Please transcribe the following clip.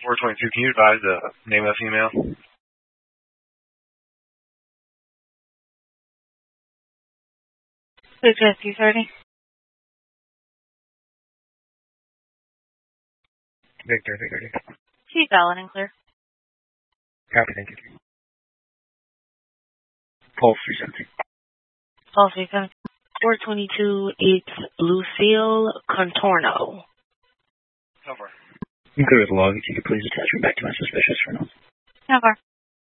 422, can you advise the name of the female? Who's this, you 30? Victor. She's valid and clear. Copy, thank you. Pulse 317. Pulse 317. 422, it's Lucille Contorno. How far? You can clear with log. If you could please attach me back to my suspicious for now. How far?